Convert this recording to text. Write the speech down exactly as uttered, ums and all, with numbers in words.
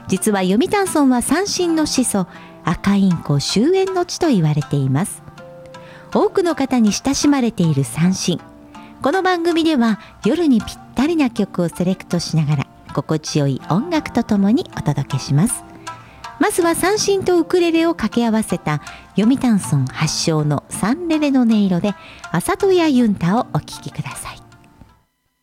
実は読谷村は三線の始祖、赤インコ終焉の地と言われています。多くの方に親しまれている三線。この番組では夜にぴったりな曲をセレクトしながら心地よい音楽とともにお届けします。まずは三線とウクレレを掛け合わせた読谷村発祥のサンレレの音色で、あさとやユンタをお聴きください。